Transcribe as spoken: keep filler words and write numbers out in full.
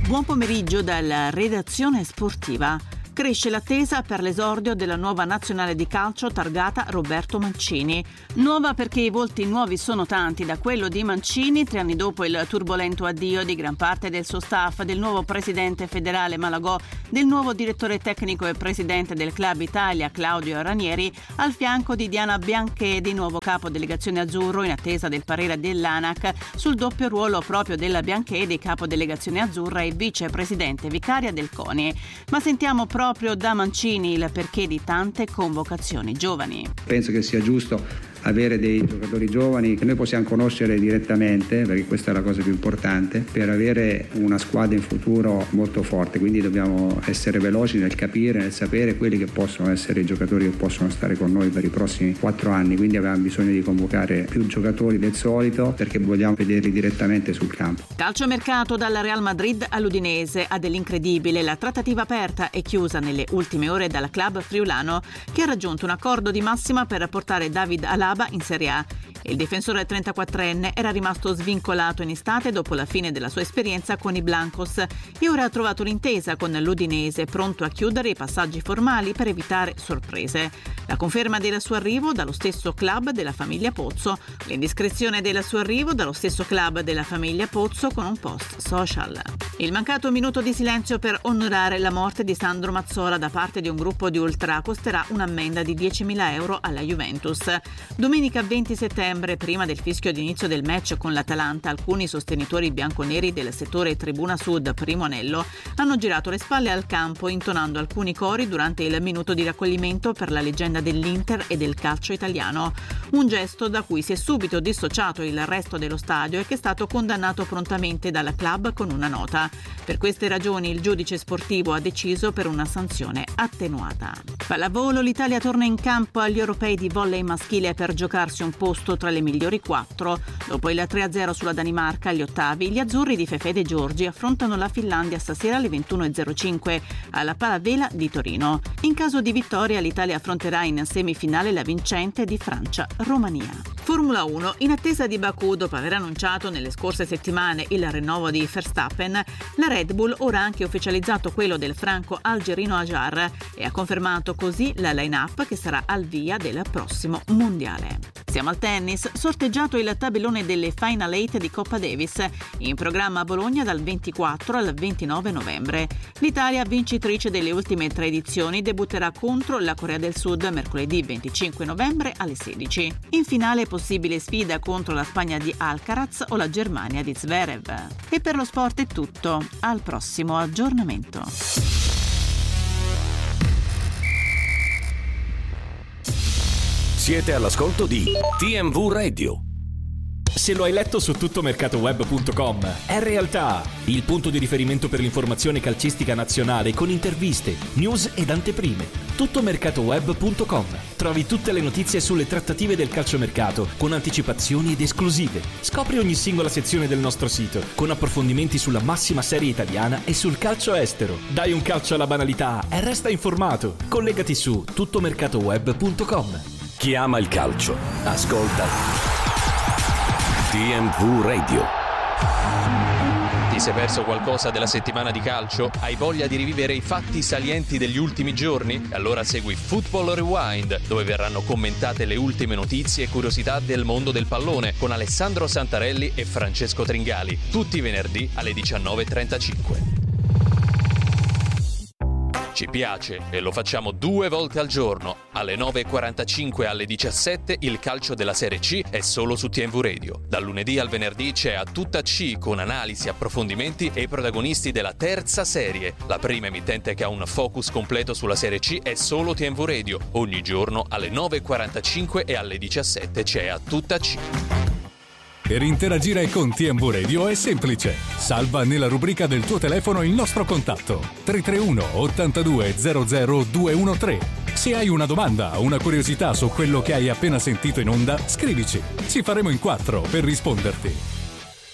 Buon pomeriggio dalla redazione sportiva. Cresce l'attesa per l'esordio della nuova nazionale di calcio targata Roberto Mancini. Nuova perché i volti nuovi sono tanti, da quello di Mancini, tre anni dopo il turbolento addio di gran parte del suo staff, del nuovo presidente federale Malagò, del nuovo direttore tecnico e presidente del Club Italia Claudio Ranieri, al fianco di Diana Bianchedi, nuovo capo delegazione azzurro, in attesa del parere dell'ANAC sul doppio ruolo proprio della Bianchedi, capo delegazione azzurra e vicepresidente vicaria del CONI. Ma sentiamo proprio proprio da Mancini il perché di tante convocazioni giovani. Penso che sia giusto avere dei giocatori giovani che noi possiamo conoscere direttamente, perché questa è la cosa più importante, per avere una squadra in futuro molto forte. Quindi dobbiamo essere veloci nel capire, nel sapere quelli che possono essere i giocatori che possono stare con noi per i prossimi quattro anni. Quindi abbiamo bisogno di convocare più giocatori del solito perché vogliamo vederli direttamente sul campo. Calciomercato dalla Real Madrid all'Udinese, ha dell'incredibile. La trattativa aperta e chiusa nelle ultime ore dal club friulano, che ha raggiunto un accordo di massima per portare David Alaba in Serie A. Il difensore trentaquattrenne era rimasto svincolato in estate dopo la fine della sua esperienza con i Blancos e ora ha trovato un'intesa con l'Udinese, pronto a chiudere i passaggi formali per evitare sorprese. La conferma del suo arrivo dallo stesso club della famiglia Pozzo, l'indiscrezione del suo arrivo dallo stesso club della famiglia Pozzo con un post social. Il mancato minuto di silenzio per onorare la morte di Sandro Mazzola da parte di un gruppo di ultra costerà un'ammenda di diecimila euro alla Juventus. Domenica venti settembre, prima del fischio d'inizio del match con l'Atalanta, alcuni sostenitori bianconeri del settore Tribuna Sud primo anello hanno girato le spalle al campo intonando alcuni cori durante il minuto di raccoglimento per la leggenda dell'Inter e del calcio italiano. Un gesto da cui si è subito dissociato il resto dello stadio e che è stato condannato prontamente dalla club con una nota. Per queste ragioni il giudice sportivo ha deciso per una sanzione attenuata. Pallavolo, l'Italia torna in campo agli europei di volley maschile per giocarsi un posto tra le migliori quattro. Dopo il tre a zero sulla Danimarca agli ottavi, gli azzurri di Fefè De Giorgi affrontano la Finlandia stasera alle ventuno e zero cinque alla Palavela di Torino. In caso di vittoria l'Italia affronterà in semifinale la vincente di Francia-Romania. Formula uno, in attesa di Baku, dopo aver annunciato nelle scorse settimane il rinnovo di Verstappen, la Red Bull ora ha anche ufficializzato quello del franco-algerino Ajar e ha confermato così la line-up che sarà al via del prossimo mondiale. Siamo al tennis, sorteggiato il tabellone delle Final Eight di Coppa Davis, in programma a Bologna dal ventiquattro al ventinove novembre. L'Italia, vincitrice delle ultime tre edizioni, debutterà contro la Corea del Sud mercoledì venticinque novembre alle sedici. In finale possibile sfida contro la Spagna di Alcaraz o la Germania di Zverev. E per lo sport è tutto, al prossimo aggiornamento. Siete all'ascolto di T M V Radio. Se lo hai letto su tuttomercatoweb punto com, è realtà. Il punto di riferimento per l'informazione calcistica nazionale con interviste, news ed anteprime. tuttomercatoweb punto com. Trovi tutte le notizie sulle trattative del calciomercato con anticipazioni ed esclusive. Scopri ogni singola sezione del nostro sito con approfondimenti sulla massima serie italiana e sul calcio estero. Dai un calcio alla banalità e resta informato. Collegati su tuttomercatoweb punto com. Chi ama il calcio, ascolta T M V Radio. Ti sei perso qualcosa della settimana di calcio? Hai voglia di rivivere i fatti salienti degli ultimi giorni? Allora segui Football Rewind, dove verranno commentate le ultime notizie e curiosità del mondo del pallone con Alessandro Santarelli e Francesco Tringali, tutti i venerdì alle diciannove e trentacinque. Ci piace e lo facciamo due volte al giorno. Alle nove e quarantacinque e alle diciassette il calcio della Serie C è solo su T M V Radio. Dal lunedì al venerdì c'è A Tutta C con analisi, approfondimenti e i protagonisti della terza serie. La prima emittente che ha un focus completo sulla Serie C è solo T M V Radio. Ogni giorno alle nove e quarantacinque e alle diciassette c'è A Tutta C. Per interagire con T M V Radio è semplice. Salva nella rubrica del tuo telefono il nostro contatto tre tre uno ottantadue zero zero due uno tre. Se hai una domanda o una curiosità su quello che hai appena sentito in onda, scrivici. Ci faremo in quattro per risponderti.